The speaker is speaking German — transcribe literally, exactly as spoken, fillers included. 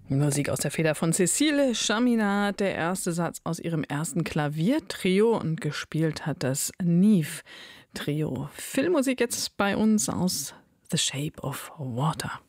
Musik aus der Feder von Cécile Chaminade, der erste Satz aus ihrem ersten Klaviertrio, und gespielt hat das Nive Trio. Filmmusik jetzt bei uns aus The Shape of Water.